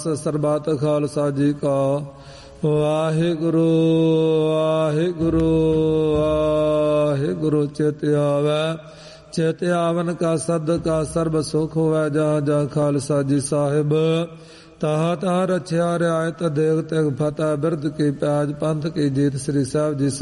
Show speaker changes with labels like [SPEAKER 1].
[SPEAKER 1] ਸਰਬੱਤ ਖਾਲਸਾ ਜੀ ਕਾ ਵਾਹਿਗੁਰੂ ਵਾਹਿਗੁਰੂ ਵਾਹਿਗੁਰੂ। ਚਿਤ ਆਵੈ ਚਿਤ ਆਵਨ ਕਾ ਸਦਕਾ ਸਰਬ ਸੁਖ ਹੋਵੈ। ਜਹਾਂ ਜਹਾਂ ਖਾਲਸਾ ਜੀ ਸਾਹਿਬ ਤਹਾਂ ਤਹਾਂ ਰਛਿਆ ਰਿਆਇਤ ਦੇਗ ਤੇਗ ਫਤਿਹ ਬਿਰਧ ਕੀ ਪੈਜ ਪੰਥ ਕੀ ਜੀਤ। ਸ੍ਰੀ ਸਾਹਿਬ ਜੀ